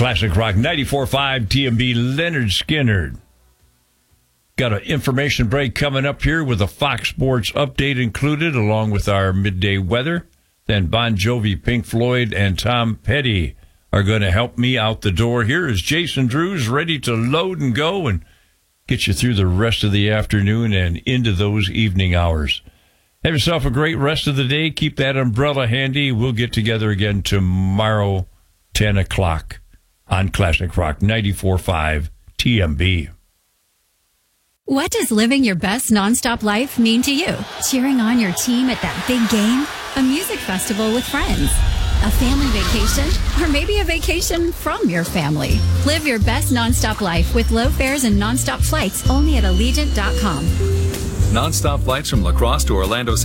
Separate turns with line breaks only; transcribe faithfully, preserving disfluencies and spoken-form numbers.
Classic Rock ninety-four point five T M B. Leonard Skinner. Got an information break coming up here with a Fox Sports update included, along with our midday weather. Then Bon Jovi, Pink Floyd, and Tom Petty are going to help me out the door. Here is Jason Drews ready to load and go and get you through the rest of the afternoon and into those evening hours. Have yourself a great rest of the day. Keep that umbrella handy. We'll get together again tomorrow, ten o'clock, on Classic Rock ninety-four point five T M B.
What does living your best nonstop life mean to you? Cheering on your team at that big game? A music festival with friends? A family vacation? Or maybe a vacation from your family? Live your best nonstop life with low fares and nonstop flights only at Allegiant dot com.
Nonstop flights from La Crosse to Orlando